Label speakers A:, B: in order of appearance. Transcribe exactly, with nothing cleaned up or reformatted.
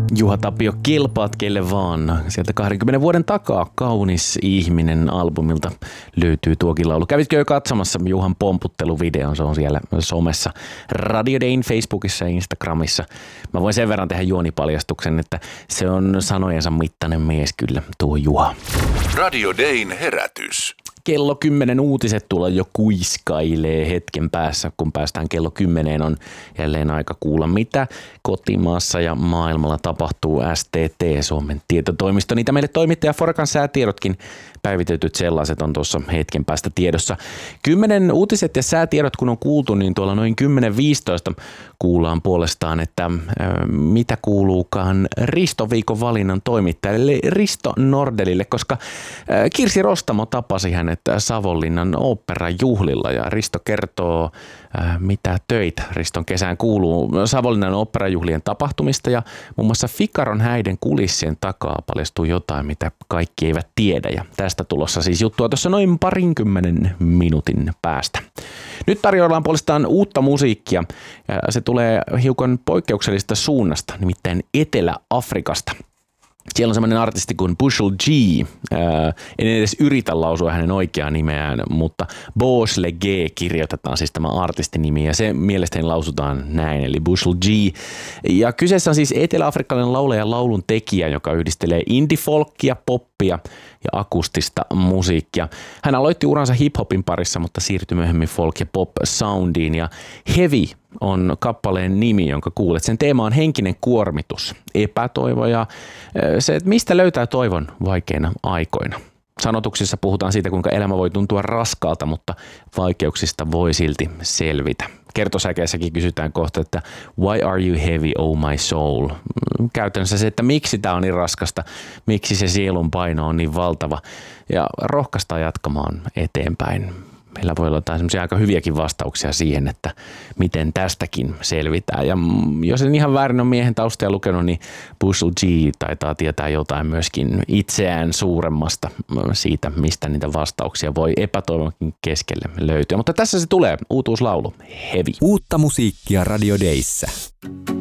A: Juha Tapio, Kelpaat kelle vaan. Sieltä kahdenkymmenen vuoden takaa Kaunis ihminen -albumilta löytyy tuokin laulu. Kävitkö jo katsomassa Juhan pomputteluvideon? Se on siellä somessa. Radio Dayn Facebookissa ja Instagramissa. Mä voin sen verran tehdä juonipaljastuksen, että se on sanojensa mittainen mies kyllä, tuo Juha.
B: Radio Dayn herätys.
A: Kello kymmenen uutiset tulla jo kuiskailee hetken päässä. Kun päästään kello kymmeneen, on jälleen aika kuulla, mitä kotimaassa ja maailmalla tapahtuu. S T T, Suomen tietotoimisto. Niitä meille toimittaja Forakan säätiedotkin, päivitetyt sellaiset, on tuossa hetken päästä tiedossa. Kymmenen uutiset ja säätiedot kun on kuultu, niin tuolla noin kymmenen viisitoista kuullaan puolestaan, että äh, mitä kuuluukaan Risto Viikon valinnan toimittajalle Risto Nordelille, koska äh, Kirsi Rostamo tapasi hänet Savonlinnan oopperajuhlilla ja Risto kertoo, äh, mitä töitä Riston kesään kuuluu Savonlinnan oopperajuhlien tapahtumista ja muun muassa Ficaron häiden kulissien takaa paljastuu jotain, mitä kaikki eivät tiedä ja tästä tulossa siis juttua tuossa noin parinkymmenen minuutin päästä. Nyt tarjoillaan puolestaan uutta musiikkia ja se tulee hiukan poikkeuksellisesta suunnasta, nimittäin Etelä-Afrikasta. Siellä on semmoinen artisti kuin Bushel G. Ää, en edes yritä lausua hänen oikeaa nimeään, mutta Bosley G kirjoitetaan siis tämä artistinimi ja se mielestäni lausutaan näin, eli Bushel G. Ja kyseessä on siis etelä-afrikkalainen laulaja ja laulun tekijä, joka yhdistelee indie-folkia, poppia ja akustista musiikkia. Hän aloitti uransa hip-hopin parissa, mutta siirtyi myöhemmin folk- ja pop-soundiin ja Heavy on kappaleen nimi, jonka kuulet. Sen teema on henkinen kuormitus, epätoivo ja se, että mistä löytää toivon vaikeina aikoina. Sanotuksissa puhutaan siitä, kuinka elämä voi tuntua raskaalta, mutta vaikeuksista voi silti selvitä. Kertosäkeessäkin kysytään kohta, että why are you heavy, oh my soul? Käytännössä se, että miksi tämä on niin raskasta, miksi se sielun paino on niin valtava ja rohkaistaan jatkamaan eteenpäin. Meillä voi olla jotain semmoisia aika hyviäkin vastauksia siihen, että miten tästäkin selvitään. Ja jos en ihan väärin ole miehen taustaa lukenut, niin Bushel G taitaa tietää jotain myöskin itseään suuremmasta siitä, mistä niitä vastauksia voi epätoivonkin keskelle löytyä. Mutta tässä se tulee, uutuuslaulu, Heavy.
C: Uutta musiikkia Radio Dayssä.